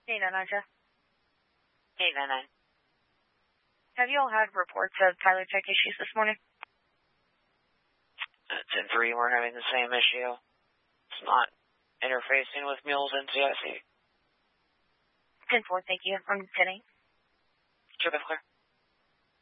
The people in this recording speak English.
Hey, Nana, Jeff. Hey, Nana. Have you all had reports of Tyler Tech issues this morning? 10-3, we're having the same issue. It's not interfacing with Mule's NCIC. 10-4, thank you. I'm 10-8. Trip clear.